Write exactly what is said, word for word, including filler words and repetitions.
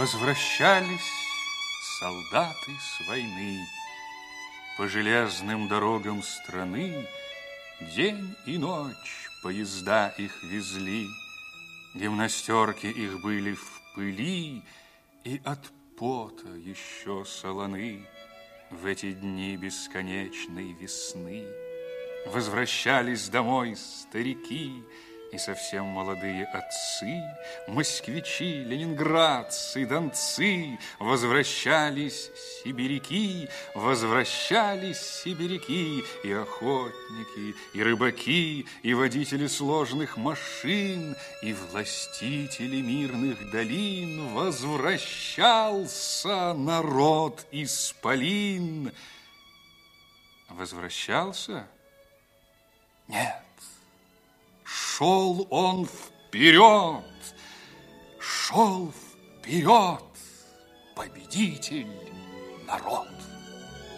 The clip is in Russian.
Возвращались солдаты с войны по железным дорогам страны. День и ночь поезда их везли, гимнастерки их были в пыли и от пота еще солоны в эти дни бесконечной весны. Возвращались домой старики и совсем молодые отцы, москвичи, ленинградцы, донцы. Возвращались сибиряки, возвращались сибиряки, и охотники, и рыбаки, и водители сложных машин, и властители мирных долин. Возвращался народ исполин. Возвращался? Нет. Шел он вперед, шел вперед, победитель народ.